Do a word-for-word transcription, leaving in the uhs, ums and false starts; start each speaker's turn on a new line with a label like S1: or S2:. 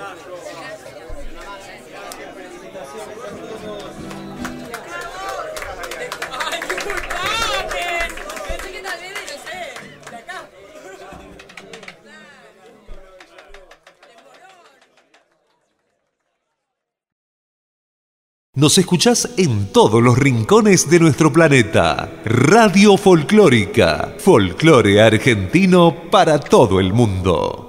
S1: Nos escuchás en todos los rincones de nuestro planeta. Radio Folclórica. Folclore argentino para todo el mundo.